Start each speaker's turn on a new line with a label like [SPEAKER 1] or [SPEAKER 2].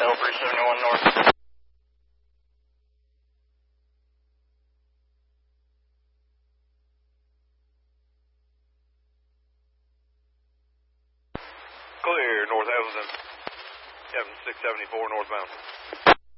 [SPEAKER 1] Hotel 371 North.
[SPEAKER 2] Clear, North Evanston, 7674 northbound.